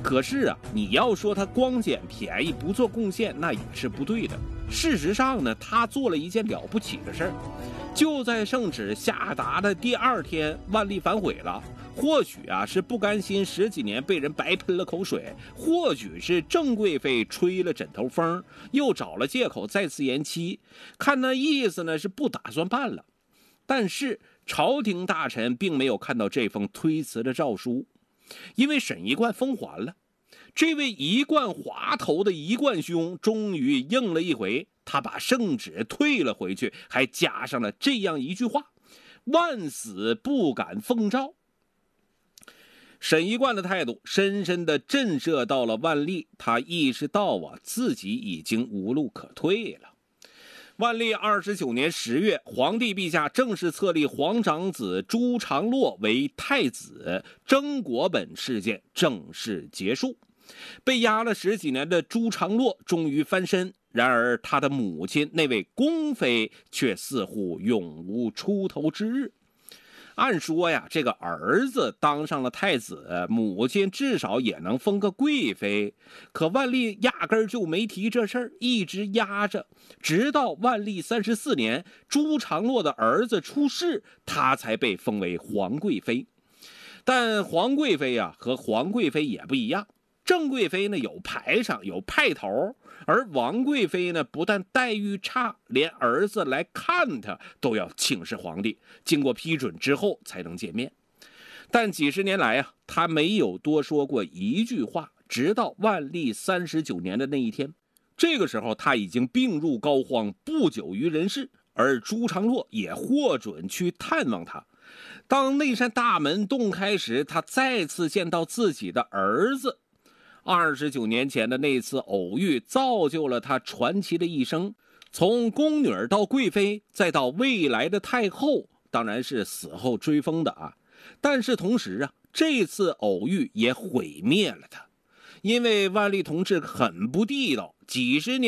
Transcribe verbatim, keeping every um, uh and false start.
可是啊，你要说他光捡便宜不做贡献，那也是不对的。事实上呢，他做了一件了不起的事儿。就在圣旨下达的第二天，万历反悔了。或许啊是不甘心十几年被人白喷了口水，或许是郑贵妃吹了枕头风，又找了借口再次延期。看那意思呢，是不打算办了。但是朝廷大臣并没有看到这封推辞的诏书，因为沈一贯封还了。这位一贯滑头的一贯兄终于应了一回，他把圣旨退了回去，还加上了这样一句话：万死不敢奉诏。沈一贯的态度深深地震慑到了万历，他意识到啊自己已经无路可退了。万历二十九年十月，皇帝陛下正式册立皇长子朱常洛为太子，征国本事件正式结束。被压了十几年的朱常洛终于翻身，然而他的母亲那位宫妃却似乎永无出头之日。按说呀，这个儿子当上了太子，母亲至少也能封个贵妃，可万历压根儿就没提这事儿，一直压着，直到万历三十四年，朱常洛的儿子出世，他才被封为皇贵妃。但皇贵妃呀，和皇贵妃也不一样。郑贵妃呢有排场有派头，而王贵妃呢不但待遇差，连儿子来看她都要请示皇帝，经过批准之后才能见面。但几十年来啊，他没有多说过一句话，直到万历三十九年的那一天。这个时候他已经病入膏肓，不久于人世，而朱常洛也获准去探望他。当那扇大门洞开时，他再次见到自己的儿子。二十九年前的那次偶遇造就了他传奇的一生，从宫女到贵妃，再到未来的太后，当然是死后追封的啊。但是同时啊，这次偶遇也毁灭了他，因为万历同志很不地道，几十年